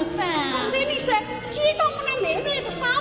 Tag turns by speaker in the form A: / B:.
A: 噻？
B: 公子你说激动我的妹妹是啥